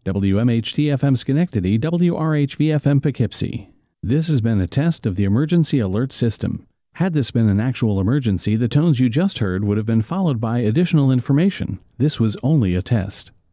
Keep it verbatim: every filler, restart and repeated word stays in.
W M H T F M Schenectady, W R H V F M Poughkeepsie. This has been a test of the emergency alert system. Had this been an actual emergency, the tones you just heard would have been followed by additional information. This was only a test.